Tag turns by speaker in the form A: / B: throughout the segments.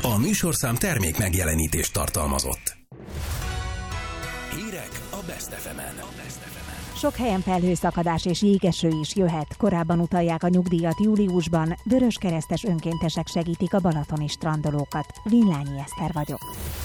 A: A műsorszám termék megjelenítést tartalmazott. Hírek a Best FM-en.
B: Sok helyen felhőszakadás és jégeső is jöhet. Korábban utalják a nyugdíjat júliusban. Vöröskeresztes önkéntesek segítik a balatoni strandolókat. Villányi Eszter vagyok.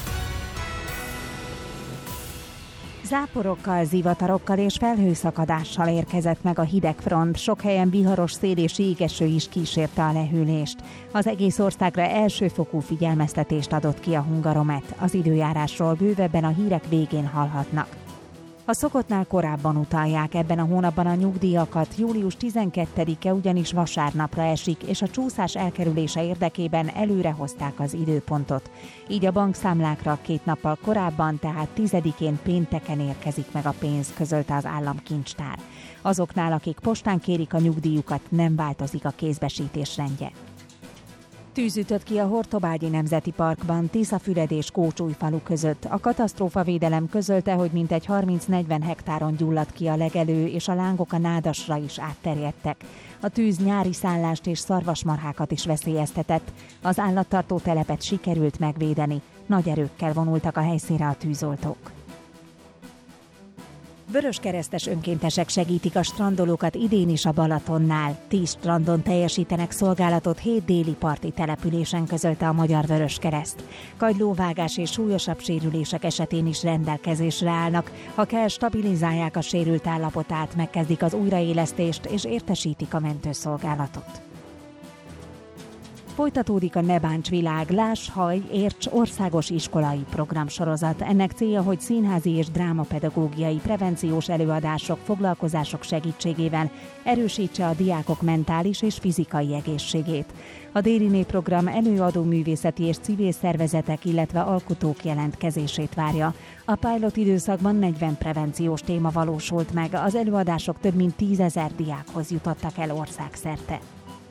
B: Záporokkal, zivatarokkal és felhőszakadással érkezett meg a hidegfront. Sok helyen viharos szél és jégeső is kísérte a lehűlést. Az egész országra elsőfokú figyelmeztetést adott ki a Hungaromet. Az időjárásról bővebben a hírek végén hallhatnak. A szokottnál korábban utalják ebben a hónapban a nyugdíjakat, július 12-e ugyanis vasárnapra esik, és a csúszás elkerülése érdekében előrehozták az időpontot. Így a bankszámlákra 2 nappal korábban, tehát 10-én pénteken érkezik meg a pénz, közölte az államkincstár. Azoknál, akik postán kérik a nyugdíjukat, nem változik a kézbesítés rendje. Tűz ütött ki a Hortobágyi Nemzeti Parkban, Tiszafüred és Kócsújfalu között. A katasztrófavédelem közölte, hogy mintegy 30-40 hektáron gyulladt ki a legelő, és a lángok a Nádasra is átterjedtek. A tűz nyári szállást és szarvasmarhákat is veszélyeztetett. Az állattartó telepet sikerült megvédeni. Nagy erőkkel vonultak a helyszínre a tűzoltók. Vöröskeresztes önkéntesek segítik a strandolókat idén is a Balatonnál. 10 strandon teljesítenek szolgálatot 7 déli parti településen, közölte a Magyar Vöröskereszt. Kagylóvágás és súlyosabb sérülések esetén is rendelkezésre állnak. Ha kell, stabilizálják a sérült állapotát, megkezdik az újraélesztést és értesítik a mentőszolgálatot. Folytatódik a Ne Bánts világ, láss, hallj, érts országos iskolai programsorozat. Ennek célja, hogy színházi és drámapedagógiai prevenciós előadások, foglalkozások segítségével erősítse a diákok mentális és fizikai egészségét. A Déli program előadó művészeti és civil szervezetek, illetve alkotók jelentkezését várja. A pilot időszakban 40 prevenciós téma valósult meg, az előadások több mint 10 000 diákhoz jutottak el országszerte.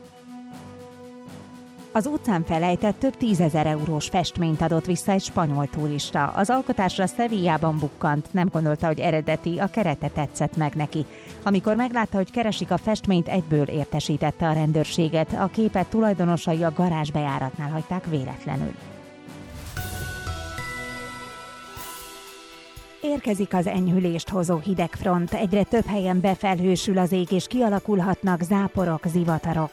B: Az utcán felejtett több 10 000 eurós festményt adott vissza egy spanyol turista. Az alkotásra Sevillában bukkant, nem gondolta, hogy eredeti, a kerete tetszett meg neki. Amikor meglátta, hogy keresik a festményt, egyből értesítette a rendőrséget. A képet tulajdonosai a garázs bejáratnál hagyták véletlenül. Érkezik az enyhülést hozó hidegfront, egyre több helyen befelhősül az ég és kialakulhatnak záporok, zivatarok.